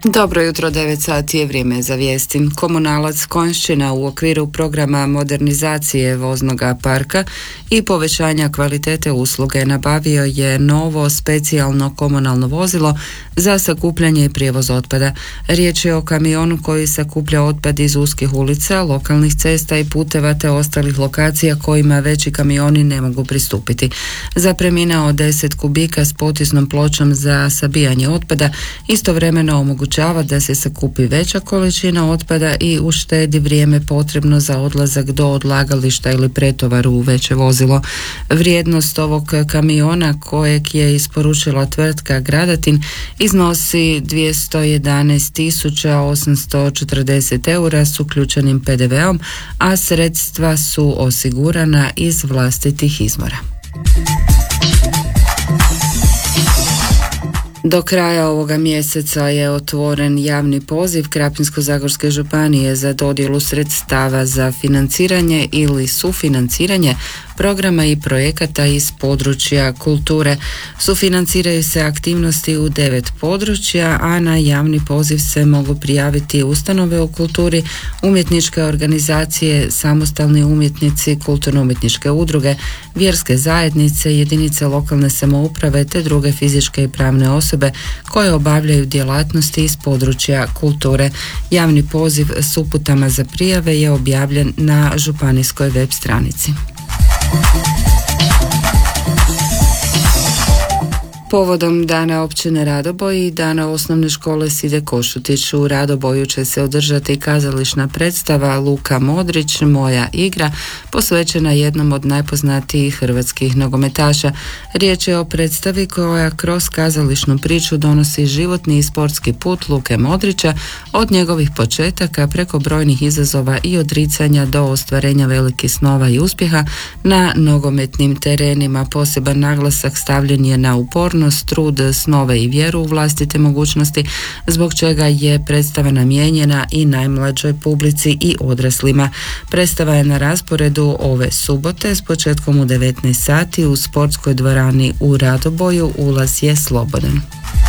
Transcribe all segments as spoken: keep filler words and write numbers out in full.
Dobro jutro, devet sati je vrijeme za vijesti. Komunalac Konjšćina u okviru programa modernizacije voznoga parka i povećanja kvalitete usluge nabavio je novo specijalno komunalno vozilo za sakupljanje i prijevoz otpada. Riječ je o kamionu koji sakuplja otpad iz uskih ulica, lokalnih cesta i puteva te ostalih lokacija kojima veći kamioni ne mogu pristupiti. Zapremina od deset kubika s potisnom pločom za sabijanje otpada istovremeno omogućava da se sakupi veća količina otpada i uštedi vrijeme potrebno za odlazak do odlagališta ili pretovaru u veće vozilo. Vrijednost ovog kamiona kojeg je isporučila tvrtka Gradatin iznosi dvjesto jedanaest tisuća osamsto četrdeset eura s uključenim pe de veom, a sredstva su osigurana iz vlastitih izvora. Do kraja ovoga mjeseca je otvoren javni poziv Krapinsko-zagorske županije za dodjelu sredstava za financiranje ili sufinanciranje programa i projekata iz područja kulture. Sufinanciraju se aktivnosti u devet područja, a na javni poziv se mogu prijaviti ustanove u kulturi, umjetničke organizacije, samostalni umjetnici, kulturno-umjetničke udruge, vjerske zajednice, jedinice lokalne samouprave te druge fizičke i pravne osobe koje obavljaju djelatnosti iz područja kulture. Javni poziv s uputama za prijave je objavljen na županijskoj web stranici. Povodom Dana općine Radoboj i Dana osnovne škole Side Košutić u Radoboju će se održati kazališna predstava Luka Modrić, Moja igra, posvećena jednom od najpoznatijih hrvatskih nogometaša. Riječ je o predstavi koja kroz kazališnu priču donosi životni i sportski put Luke Modrića od njegovih početaka preko brojnih izazova i odricanja do ostvarenja velikih snova i uspjeha na nogometnim terenima. Poseban naglasak stavljen je na upornost, trud, snove i vjeru u vlastite mogućnosti, zbog čega je predstava namijenjena i najmlađoj publici i odraslima. Predstava je na rasporedu ove subote s početkom u devetnaest sati u sportskoj dvorani u Radoboju. Ulaz je slobodan.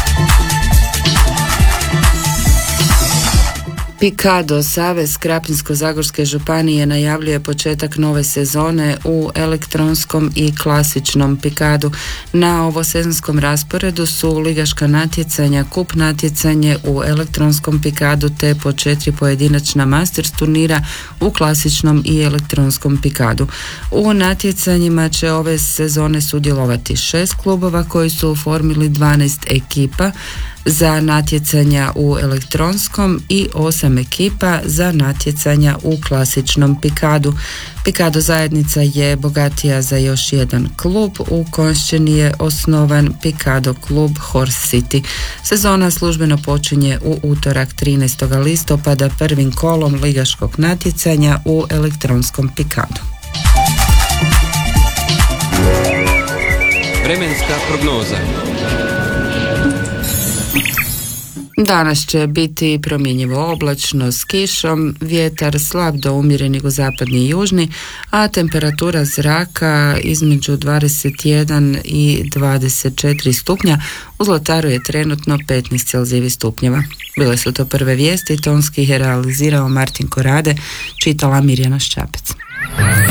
Pikado, Savez Krapinsko-zagorske županije, najavljuje početak nove sezone u elektronskom i klasičnom pikadu. Na ovosezonskom rasporedu su ligaška natjecanja, kup natjecanje u elektronskom pikadu te po četiri pojedinačna masters turnira u klasičnom i elektronskom pikadu. U natjecanjima će ove sezone sudjelovati šest klubova koji su oformili dvanaest ekipa za natjecanja u elektronskom i osam ekipa za natjecanja u klasičnom pikadu. Pikado zajednica je bogatija za još jedan klub. U Konjšćini je osnovan Pikado klub Horse City. Sezona službeno počinje u utorak trinaestog listopada prvim kolom ligaškog natjecanja u elektronskom pikadu. Vremenska prognoza. Danas će biti promjenjivo oblačno s kišom, vjetar slab do umjeren jugozapadni i južni, a temperatura zraka između dvadeset jedan i dvadeset četiri stupnja, u Zlataru je trenutno petnaest celzijevih stupnjeva. Bile su to prve vijesti, tonski ih je realizirao Martin Korade, čitala Mirjana Ščapec.